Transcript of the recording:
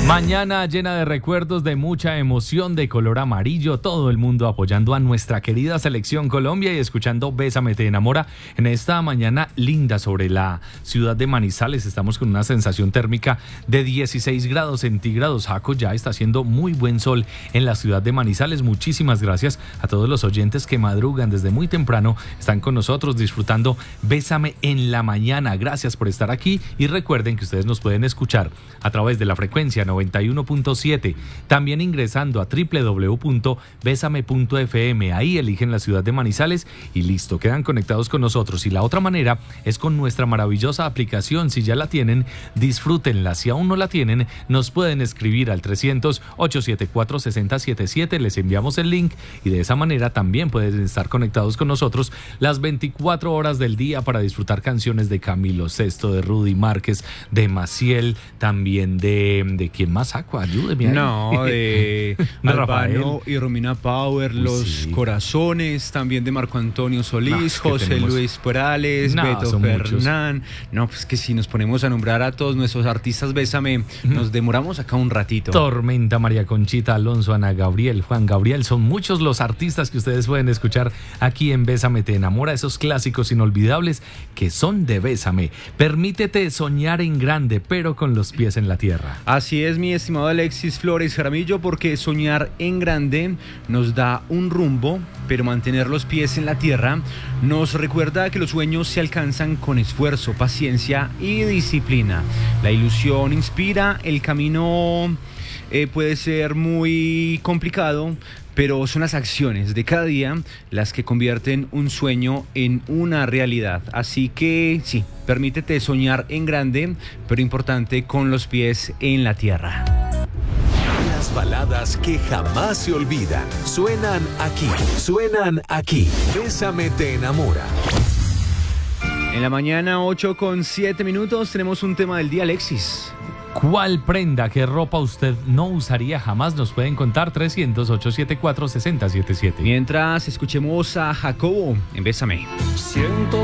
Mañana llena de recuerdos, de mucha emoción, de color amarillo, todo el mundo apoyando a nuestra querida selección Colombia y escuchando Bésame te enamora en esta mañana linda sobre la ciudad de Manizales. Estamos con una sensación térmica de 16 grados centígrados. Jaco, ya está haciendo muy buen sol en la ciudad de Manizales. Muchísimas gracias a todos los oyentes que madrugan desde muy temprano, están con nosotros disfrutando Bésame en la mañana. Gracias por estar aquí y recuerden que ustedes nos pueden escuchar a través de la frecuencia 91.7, también ingresando a www.besame.fm. Ahí eligen la ciudad de Manizales y listo, quedan conectados con nosotros. Y la otra manera es con nuestra maravillosa aplicación. Si ya la tienen, disfrútenla. Si aún no la tienen, nos pueden escribir al 300-874-6077, les enviamos el link y de esa manera también pueden estar conectados con nosotros las 24 horas del día para disfrutar canciones de Camilo Sesto, de Rudy Márquez, de Maciel, también de ¿quién más, Jaco? Ayúdeme ahí. No, de Albano y Romina Power, Uy, Los sí. Corazones, también de Marco Antonio Solís, No, José tenemos... Luis Perales, No, Beto son Fernán. No, pues que si nos ponemos a nombrar a todos nuestros artistas Bésame, nos demoramos acá un ratito. Tormenta, María Conchita Alonso, Ana Gabriel, Juan Gabriel, son muchos los artistas que ustedes pueden escuchar aquí en Bésame te enamora, esos clásicos inolvidables que son de Bésame. Permítete soñar en grande, pero con los pies en la tierra. Así es, mi estimado Alexis Flores Jaramillo, porque soñar en grande nos da un rumbo, pero mantener los pies en la tierra nos recuerda que los sueños se alcanzan con esfuerzo, paciencia y disciplina. La ilusión inspira, el camino puede ser muy complicado, pero son las acciones de cada día las que convierten un sueño en una realidad. Así que sí, permítete soñar en grande, pero importante con los pies en la tierra. Las baladas que jamás se olvidan suenan aquí. Bésame te enamora. En la mañana, 8:07, tenemos un tema del día, Alexis. ¿Cuál prenda, qué ropa usted no usaría jamás? Nos pueden contar 300-874-6077. Mientras escuchemos a Jacobo en Bésame. Siento